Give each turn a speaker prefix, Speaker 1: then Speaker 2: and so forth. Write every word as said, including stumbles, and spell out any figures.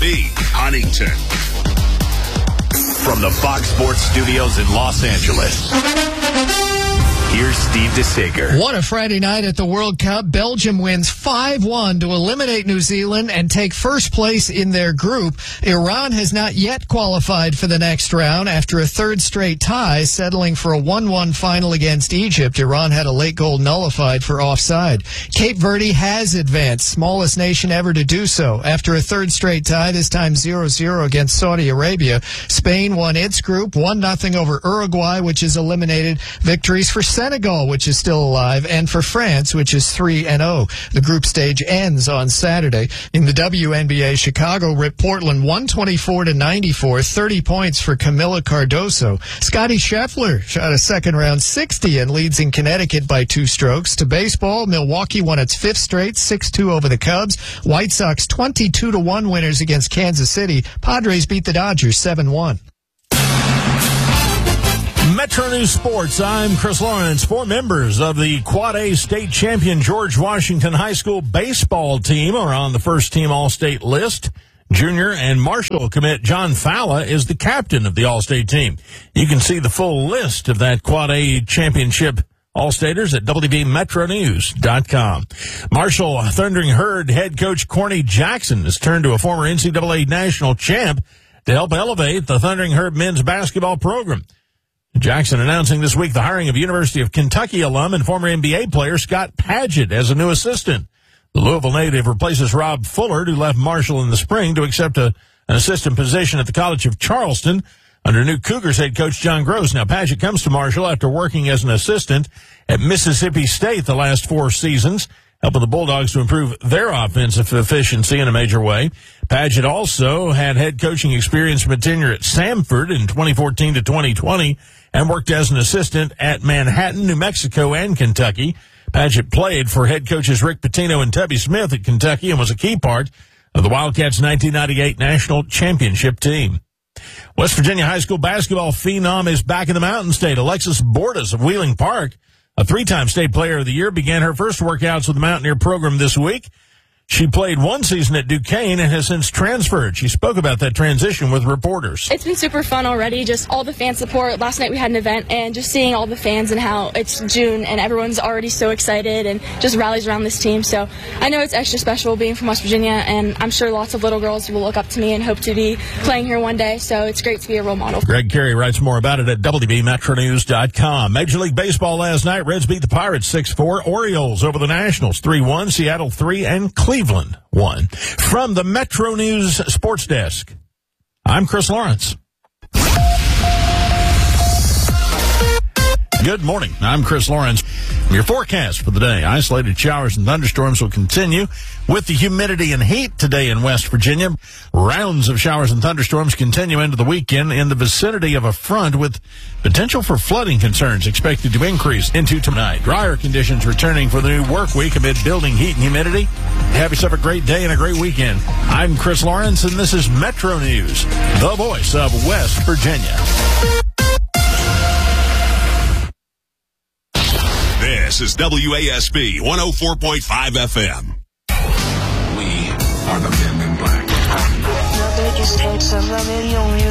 Speaker 1: B, Huntington. From the Fox Sports Studios in Los Angeles, here's Steve DeSager.
Speaker 2: What a Friday night at the World Cup. Belgium wins five one to eliminate New Zealand and take first place in their group. Iran has not yet qualified for the next round after a third straight tie, settling for a one one final against Egypt. Iran had a late goal nullified for offside. Cape Verde has advanced, smallest nation ever to do so. After a third straight tie, this time zero zero against Saudi Arabia. Spain won its group one nothing over Uruguay, which is eliminated. Victories for Senegal, which is still alive, and for France, which is three and oh. The group stage ends on Saturday. In the W N B A, Chicago ripped Portland one twenty-four to ninety-four, thirty points for Camila Cardoso. Scottie Scheffler shot a second round sixty and leads in Connecticut by two strokes. To baseball, Milwaukee won its fifth straight, six two over the Cubs. White Sox twenty-two to one winners against Kansas City. Padres beat the Dodgers seven one.
Speaker 3: Metro News Sports, I'm Chris Lawrence. Four members of the Quad A state champion George Washington High School baseball team are on the first team All-State list. Junior and Marshall commit John Falla is the captain of the All-State team. You can see the full list of that Quad A championship All-Staters at W V metro news dot com. Marshall Thundering Herd head coach Corny Jackson has turned to a former N C double A national champ to help elevate the Thundering Herd men's basketball program. Jackson announcing this week the hiring of University of Kentucky alum and former N B A player Scott Padgett as a new assistant. The Louisville native replaces Rob Fuller, who left Marshall in the spring to accept a, an assistant position at the College of Charleston under new Cougars head coach John Gross. Now, Padgett comes to Marshall after working as an assistant at Mississippi State the last four seasons, helping the Bulldogs to improve their offensive efficiency in a major way. Padgett also had head coaching experience from a tenure at Samford in twenty fourteen to twenty twenty and worked as an assistant at Manhattan, New Mexico, and Kentucky. Padgett played for head coaches Rick Pitino and Tubby Smith at Kentucky and was a key part of the Wildcats' nineteen ninety-eight national championship team. West Virginia high school basketball phenom is back in the Mountain State. Alexis Bordas of Wheeling Park, a three-time state player of the year, began her first workouts with the Mountaineer program this week. She played one season at Duquesne and has since transferred. She spoke about that transition with reporters.
Speaker 4: It's been super fun already, just all the fan support. Last night we had an event, and just seeing all the fans and how it's June and everyone's already so excited and just rallies around this team. So I know it's extra special being from West Virginia, and I'm sure lots of little girls will look up to me and hope to be playing here one day. So it's great to be a role model.
Speaker 3: Greg Carey writes more about it at W V metro news dot com. Major League Baseball last night, Reds beat the Pirates six four. Orioles over the Nationals three one. Seattle three and Cleveland one. From the Metro News Sports Desk, I'm Chris Lawrence. Good morning. I'm Chris Lawrence. Your forecast for the day. Isolated showers and thunderstorms will continue with the humidity and heat today in West Virginia. Rounds of showers and thunderstorms continue into the weekend in the vicinity of a front with potential for flooding concerns expected to increase into tonight. Drier conditions returning for the new work week amid building heat and humidity. Have yourself a great day and a great weekend. I'm Chris Lawrence, and this is Metro News, the voice of West Virginia.
Speaker 1: This is W A S B one oh four point five F M. We are the men in black.